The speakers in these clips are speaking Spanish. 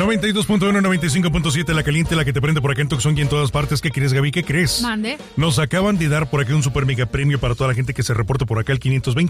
92.1, 95.7, La Caliente, la que te prende por acá en Tucson y en todas partes. ¿Qué crees, Gaby? ¿Qué crees? Mande. Nos acaban de dar por aquí un super mega premio para toda la gente que se reporte por acá al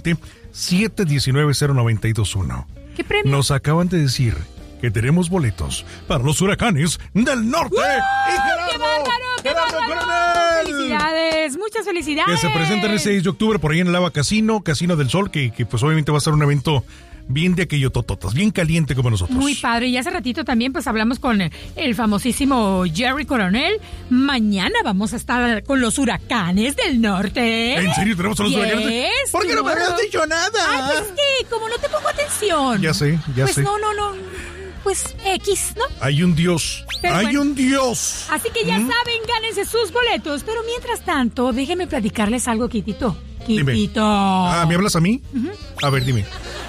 520-719-0921. ¿Qué premio? Nos acaban de decir que tenemos boletos para los huracanes del norte. ¡Qué bárbaro! ¡Qué bárbaro! ¡Felicidades! ¡Muchas felicidades! Que se presentan el 6 de octubre por ahí en el Lava Casino del Sol, que pues obviamente va a ser un evento bien de aquello tototas, bien caliente como nosotros. Muy padre. Y hace ratito también pues hablamos con el famosísimo Jerry Coronel. Mañana vamos a estar con los huracanes del norte. ¿En serio tenemos a los huracanes? ¿Por qué no me habías dicho nada? Ay, pues es que como no te pongo atención. Ya sé. Pues no. Pues X, ¿no? Hay un Dios. Pero Hay bueno, un Dios. Así que ya saben, gánense sus boletos. Pero mientras tanto, déjenme platicarles algo, Kitito. Dime. ¿Me hablas a mí? A ver, dime.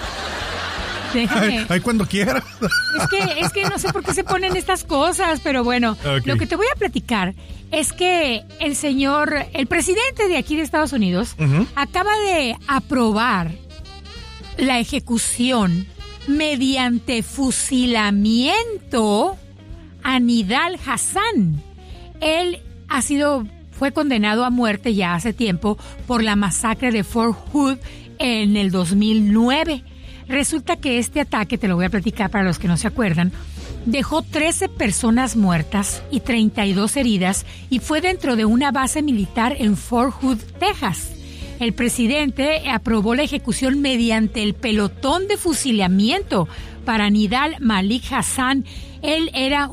Déjame. Ay, cuando quieras. Es que no sé por qué se ponen estas cosas, pero bueno, Okay. Lo que te voy a platicar es que el presidente de aquí de Estados Unidos acaba de aprobar la ejecución mediante fusilamiento a Nidal Hasan. Él fue condenado a muerte ya hace tiempo por la masacre de Fort Hood en el 2009. Resulta que este ataque, te lo voy a platicar para los que no se acuerdan, dejó 13 personas muertas y 32 heridas y fue dentro de una base militar en Fort Hood, Texas. El presidente aprobó la ejecución mediante el pelotón de fusilamiento para Nidal Malik Hasan. Él era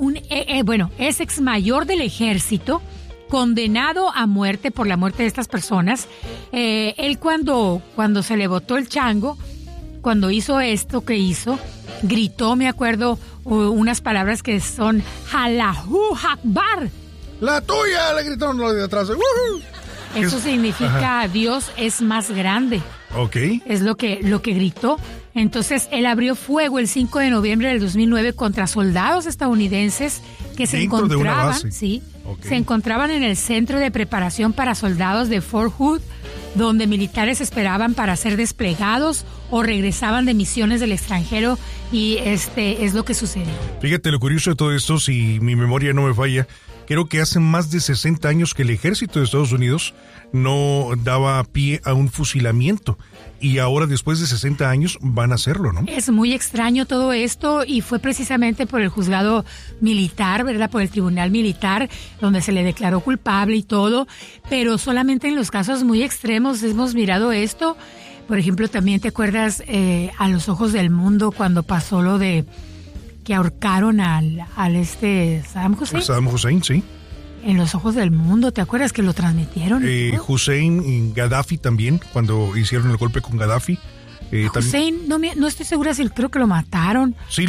es ex mayor del ejército, condenado a muerte por la muerte de estas personas. Él cuando se le botó el chango, cuando hizo esto que hizo, gritó, me acuerdo, unas palabras que son Allahu Akbar. La tuya, le gritaron los de atrás. Eso significa Dios es más grande. Ok. Es lo que gritó. Entonces, él abrió fuego el 5 de noviembre del 2009 contra soldados estadounidenses que se encontraban, se encontraban en el centro de preparación para soldados de Fort Hood, donde militares esperaban para ser desplegados o regresaban de misiones del extranjero, y es lo que sucedió. Fíjate lo curioso de todo esto, si mi memoria no me falla, creo que hace más de 60 años que el ejército de Estados Unidos no daba pie a un fusilamiento, y ahora después de 60 años van a hacerlo, ¿no? Es muy extraño todo esto, y fue precisamente por el juzgado militar, ¿verdad? Por el tribunal militar, donde se le declaró culpable y todo, pero solamente en los casos muy extremos hemos mirado esto. Por ejemplo, también te acuerdas a los ojos del mundo cuando pasó lo de que ahorcaron al Saddam Hussein. Saddam Hussein, sí. En los ojos del mundo, ¿te acuerdas que lo transmitieron? Hussein y Gaddafi también, cuando hicieron el golpe con Gaddafi. Hussein, no estoy segura si creo que lo mataron. Sí,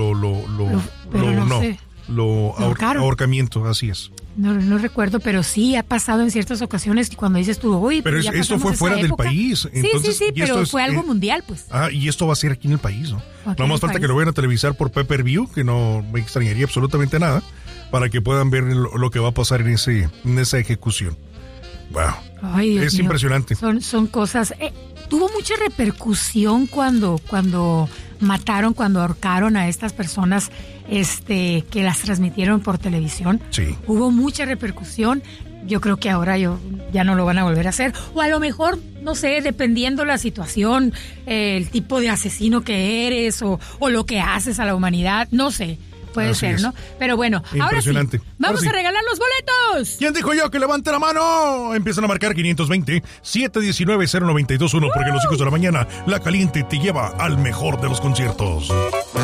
sé. Ahorcamiento, así es. No recuerdo, pero sí ha pasado en ciertas ocasiones cuando dices tú, uy, pero esto fue fuera del país. Entonces, sí, pero fue algo mundial, pues. Y esto va a ser aquí en el país, ¿no? No más falta que lo vayan a televisar por pay-per-view, que no me extrañaría absolutamente nada, para que puedan ver lo que va a pasar en esa ejecución. Wow. Ay, Dios mío. Impresionante. Son cosas. Tuvo mucha repercusión cuando ahorcaron a estas personas que las transmitieron por televisión. Sí. Hubo mucha repercusión. Yo creo que ahora ya no lo van a volver a hacer. O a lo mejor, no sé, dependiendo la situación, el tipo de asesino que eres o lo que haces a la humanidad, no sé. Puede Así ser, es. ¿no? Pero bueno, ahora sí, vamos a regalar los boletos. ¿Quién dijo yo que levante la mano? Empiezan a marcar 520-719-0921, porque los hijos de la mañana, La Caliente te lleva al mejor de los conciertos.